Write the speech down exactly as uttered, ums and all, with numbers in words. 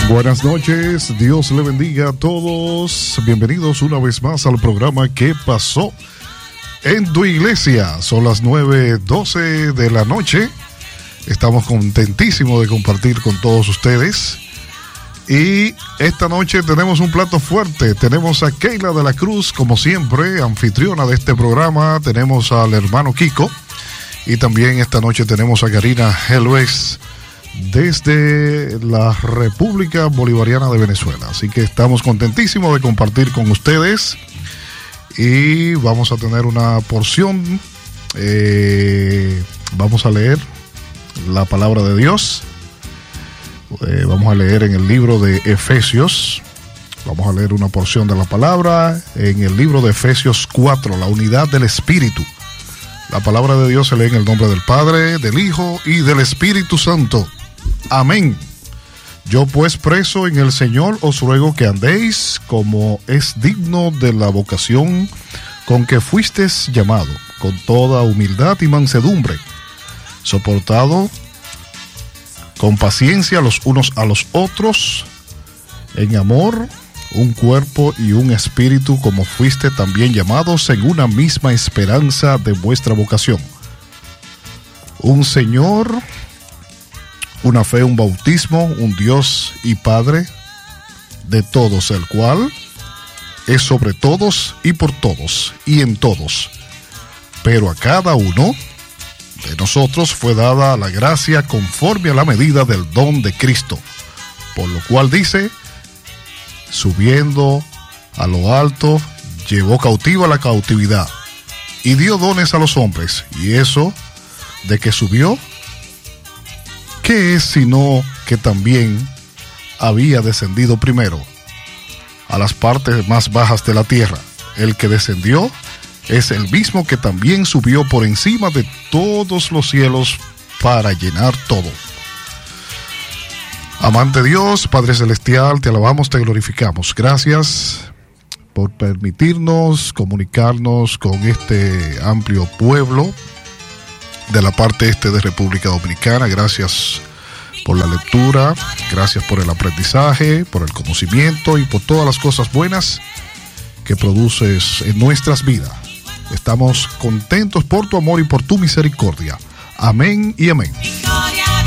Buenas noches, Dios le bendiga a todos. Bienvenidos una vez más al programa ¿Qué pasó en tu iglesia? Son las nueve doce de la noche. Estamos contentísimos de compartir con todos ustedes. Y esta noche tenemos un plato fuerte. Tenemos a Keila de la Cruz, como siempre, anfitriona de este programa. Tenemos al hermano Kiko. Y también esta noche tenemos a Karina Helves desde la República Bolivariana de Venezuela. Así que estamos contentísimos de compartir con ustedes. Y vamos a tener una porción. Eh, vamos a leer la palabra de Dios. Eh, vamos a leer en el libro de Efesios. Vamos a leer una porción de la palabra en el libro de Efesios cuatro, la unidad del Espíritu. La palabra de Dios se lee en el nombre del Padre, del Hijo y del Espíritu Santo. Amén. Yo pues, preso en el Señor, os ruego que andéis como es digno de la vocación con que fuisteis llamado, con toda humildad y mansedumbre, soportado con paciencia los unos a los otros, en amor, un cuerpo y un espíritu, como fuiste también llamados en una misma esperanza de vuestra vocación. Un Señor, una fe, un bautismo, un Dios y Padre de todos, el cual es sobre todos y por todos y en todos. Pero a cada uno de nosotros fue dada la gracia conforme a la medida del don de Cristo, por lo cual dice: subiendo a lo alto, llevó cautiva la cautividad y dio dones a los hombres. Y eso de que subió, ¿qué es sino que también había descendido primero a las partes más bajas de la tierra? El que descendió es el mismo que también subió por encima de todos los cielos para llenar todo. Amante Dios, Padre Celestial, te alabamos, te glorificamos. Gracias por permitirnos comunicarnos con este amplio pueblo de la parte este de República Dominicana. Gracias por la lectura, gracias por el aprendizaje, por el conocimiento y por todas las cosas buenas que produces en nuestras vidas. Estamos contentos por tu amor y por tu misericordia. Amén y amén.